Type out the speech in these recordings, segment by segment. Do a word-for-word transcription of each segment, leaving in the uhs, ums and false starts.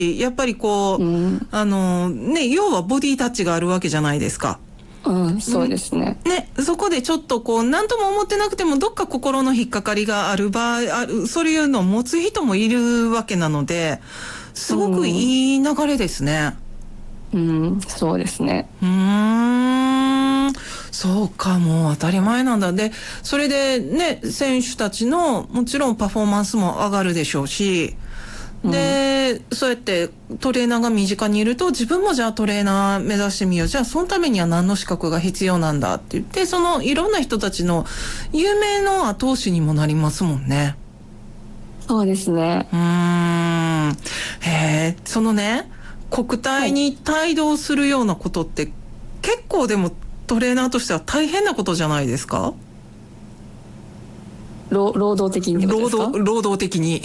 やっぱりこう、うん、あのね、要はボディタッチがあるわけじゃないですか。 うん、そうですね。 ね、そこでちょっとこう何とも思ってなくてもどっか心の引っかかりがある場合ある、そういうのを持つ人もいるわけなので、すごくいい流れですね。 うん、うん、そうですね。 うーん、そうか、もう当たり前なんだ。で、それでね、選手たちのもちろんパフォーマンスも上がるでしょうし、で、うん、そうやってトレーナーが身近にいると、自分もじゃあトレーナー目指してみよう、じゃあそのためには何の資格が必要なんだって言って、そのいろんな人たちの夢の後押しにもなりますもんね。 そうですね。 うーん、へえ、そのね、国体に帯同するようなことって、はい、結構でもトレーナーとしては大変なことじゃないですか？ 労働的にですか？ 労働、労働的に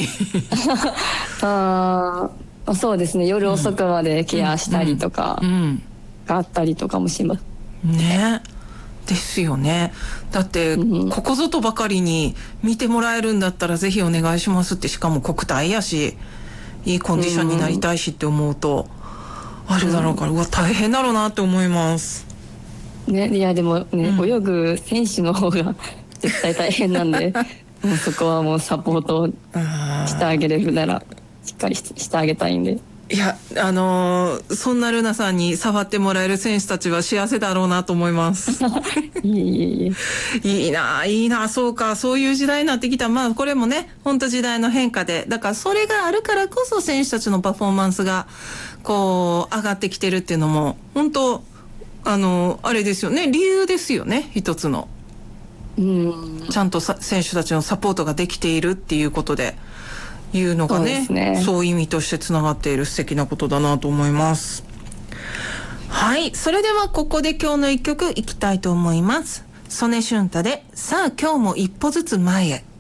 ああ、そうですね。夜遅くまでケアしたりとかがあったりとかもします。 ね、ですよね。だって、うん、ここぞとばかりに見てもらえるんだったらぜひお願いしますって、しかも国体やし、いいコンディションになりたいしって思うと、うん、あれだろうから、うわ、大変だろうなって思います。 ね、いやでもね、うん、泳ぐ選手の方が絶対大変なんでもうそこはもうサポートしてあげれるならしっかり し, してあげたいんで。 いや、あのー、そんなルナさんに触ってもらえる選手たちは幸せだろうなと思いますいいいいいいないいな、そうか、そういう時代になってきた。まあこれもね、本当時代の変化で、だからそれがあるからこそ選手たちのパフォーマンスがこう上がってきてるっていうのも本当あのあれですよね、理由ですよね、一つの。うん、ちゃんとさ選手たちのサポートができているっていうことでいうのが ね, そうね、そういう意味としてつながっている素敵なことだなと思います。はい、それではここで今日の一曲いきたいと思います。曽根俊太でさあ今日も一歩ずつ前へ。